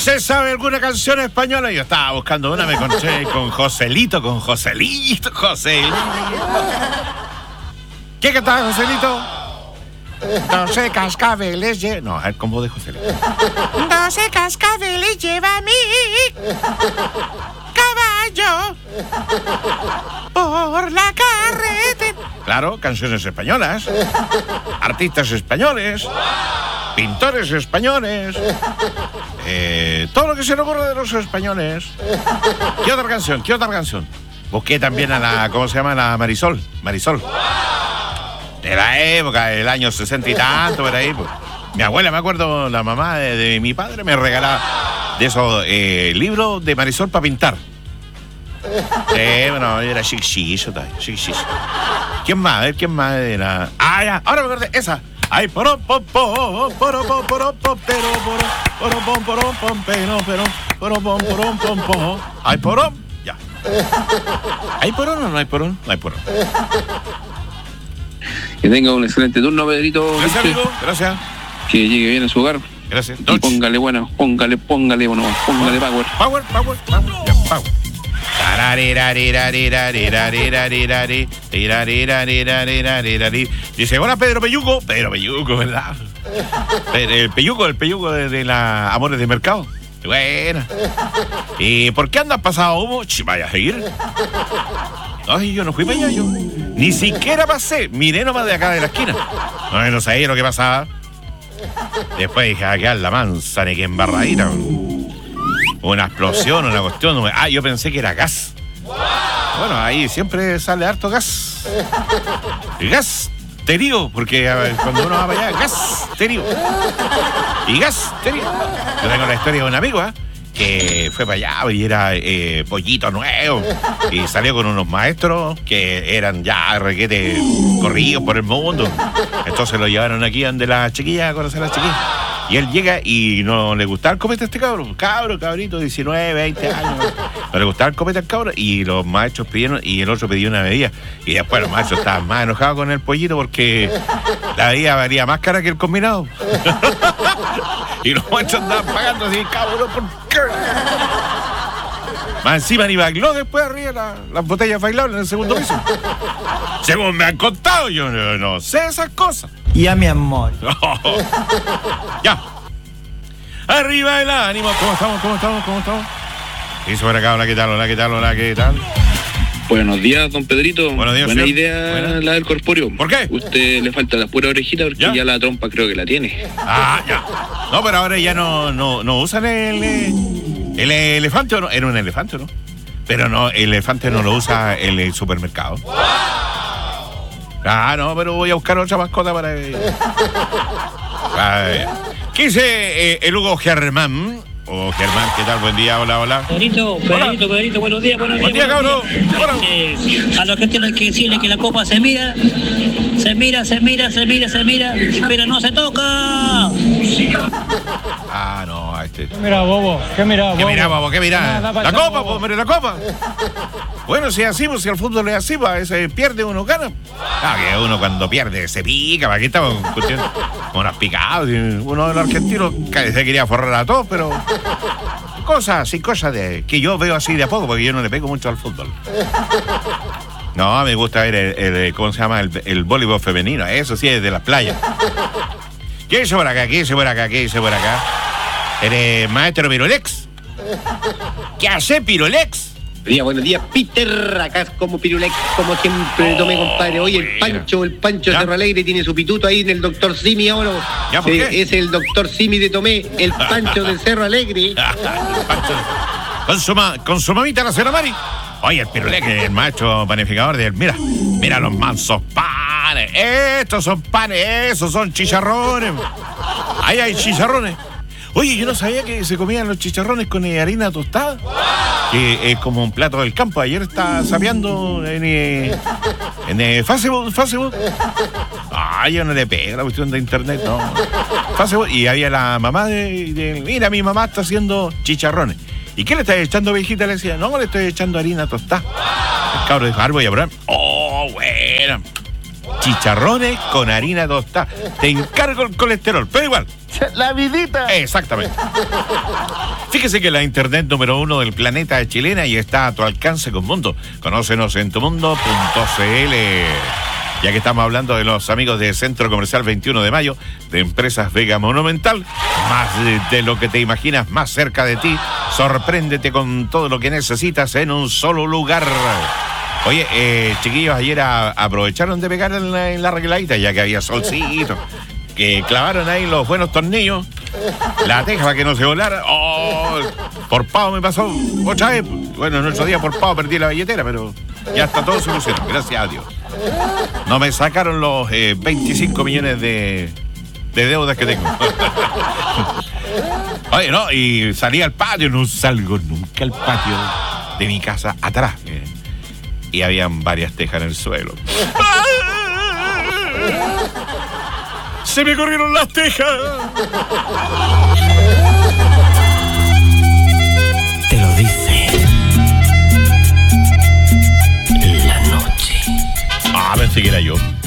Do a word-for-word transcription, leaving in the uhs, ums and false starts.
¿Se sabe alguna canción española? Yo estaba buscando una, me encontré con Joselito, con Joselito, José. ¿Qué cantaba Joselito? Doce cascabeles lleva... No, a ver, ¿cómo de Joselito? Doce cascabeles lleva mi caballo por la carretera. Claro, canciones españolas, artistas españoles, pintores españoles, eh, todo lo que se le ocurre de los españoles. ¿Qué otra canción? ¿Qué otra canción? Busqué también a la, ¿cómo se llama? La Marisol, Marisol. De la época, del año sesenta y tanto, por ahí. Pues. Mi abuela, me acuerdo, la mamá de, de mi padre me regalaba de esos eh, libros de Marisol para pintar. Eh, bueno, era chiquillo también, chiquillo. ¿Quién más? A ver, ¿quién más era? Ah, ya, ahora me acordé, esa. Ay, poro, pom, pom, poro, pom, poro, pom, pero, poro, poro, pom, poro, pom, pero, pero, poro, pom, poro, pom, pom. Ay, porón, ya. ¿Hay porón o no hay porón? No hay porón. Que tenga un excelente turno, Pedrito. Gracias, amigo. Gracias. Que llegue bien a su hogar. Gracias. Y póngale, bueno, póngale, póngale, bueno, póngale power. Power, power, power. Ya, power. Dice, hola Pedro Peyuco. Pedro Peyuco, ¿verdad? El Peyuco, el Peyuco de, de la Amores de Mercado. Buena. ¿Y por qué andas pasado humo? Ch, vaya a seguir. Ay, yo no fui para allá, yo. Ni siquiera pasé. Miré nomás de acá de la esquina. No, no sabía lo que pasaba. Después dije, a quedar la manzana y que embarradita. Una explosión, una cuestión. Ah, yo pensé que era gas. Bueno, ahí siempre sale harto gas. Gas terío, porque a ver, cuando uno va para allá, gas terío. Y gas terío. Yo tengo la historia de un amigo, ¿eh? Que fue para allá y era eh, pollito nuevo y salió con unos maestros que eran ya requete corridos por el mundo. Entonces lo llevaron aquí donde la chiquilla a conocer a la chiquilla. Y él llega y no le gustaba el copete a este cabro. Cabro, cabrito, diecinueve, veinte años. No le gustaba el copete al cabro y los maestros pidieron y el otro pidió una bebida. Y después los maestros estaban más enojados con el pollito porque la bebida valía más cara que el combinado. Y los maestros andaban pagando así, cabrón, ¿por qué? Más encima ni bailó después arriba la, las botellas bailables en el segundo piso. Según me han contado, yo no, no sé esas cosas. Ya, mi amor. Ya. Arriba el ánimo. ¿Cómo estamos? ¿Cómo estamos? ¿Cómo estamos? Y sobre acá, hola, ¿qué tal? Hola, ¿qué tal? Hola, ¿qué tal? Buenos días, don Pedrito. Buenos días, Buena señor. idea. Buena. La del corpóreo. ¿Por qué? Usted le falta la pura orejita porque ¿Ya? ya la trompa creo que la tiene. Ah, ya. No, pero ahora ya no, no, no usan el, el elefante, ¿o no? Era un elefante, ¿no? Pero no, el elefante no lo usa en el supermercado. Ah, no, pero voy a buscar otra mascota para... Ah, ¿qué dice eh, el Hugo Germán? Oh, Germán, ¿qué tal? Buen día, hola, hola. Pedrito, Pedrito, Pedrito, buenos días, buenos días. Buen día, buenos cabrón. días. Hola. Eh, a los que tienen que decirle que la copa se mira, se mira, se mira, se mira, se mira, pero no se toca. Ah, no, a este... ¿Qué mira, bobo? ¿Qué mira, bobo? ¿Qué mirá, bobo? ¿Qué mirá? Nada, La vaya, copa, bobo. pues, mire, la copa. Bueno, si es así, pues si al fútbol es así, pues se pierde, uno gana. Ah, que uno cuando pierde se pica, ¿para qué estamos discutiendo? Unos picados, uno de los argentinos se quería forrar a todos, pero... Cosas así, cosas de que yo veo así de a poco, porque yo no le pego mucho al fútbol. No, me gusta ver el, el ¿cómo se llama? El, el voleibol femenino, eso sí, es de las playas. ¿Qué dice por acá? ¿Qué dice por acá? ¿Qué dice por acá? ¿Eres maestro Pirulex? ¿Qué hace Pirulex? Buenos días, buenos días, Peter, acá como Pirulex, como siempre, tomé, compadre. Oye, el Pancho, el Pancho ¿Ya? Cerro Alegre tiene su pituto ahí en el doctor Simi ahora. ¿Ya, por Eh, qué? Es el doctor Simi de Tomé, el Pancho del Cerro Alegre. Con su, ma- con su mamita, la señora Mari. Oye, el Pirulex, el maestro panificador de él. Mira, mira los mansos panes. Estos son panes, esos son chicharrones. Ahí hay chicharrones. Oye, yo no sabía que se comían los chicharrones con eh, harina tostada. Que es como un plato del campo. Ayer estaba sapeando en, eh, en eh, Facebook, Facebook. Ah, yo no le pego la cuestión de internet, no. Facebook. Y había la mamá de, de... Mira, mi mamá está haciendo chicharrones. ¿Y qué le estás echando, viejita? Le decía, no, le estoy echando harina tostada. El cabro dijo, ah, voy a probar. Oh, bueno. Chicharrones con harina tostada. Te encargo el colesterol, pero igual, La vidita. Exactamente. Fíjese que la internet número uno del planeta es chilena y está a tu alcance con Mundo. Conócenos en tu mundo punto c l. Ya que estamos hablando de los amigos de Centro Comercial veintiuno de mayo, de Empresas Vega Monumental, más de, de lo que te imaginas, más cerca de ti, sorpréndete con todo lo que necesitas en un solo lugar. Oye, eh, chiquillos, ayer a, aprovecharon de pegar en la, en la arregladita, ya que había solcito, que clavaron ahí los buenos tornillos, la teja para que no se volara. Oh, por pavo me pasó otra vez. Bueno, en otro día por pavo perdí la billetera, pero ya está todo solucionado, gracias a Dios. No me sacaron los eh, veinticinco millones de, de deudas que tengo. Oye, no, y salí al patio, no salgo nunca al patio de mi casa atrás. Eh, y habían varias tejas en el suelo. ¡Se me corrieron las tejas! Te lo dice la noche. Ah, pensé que era yo.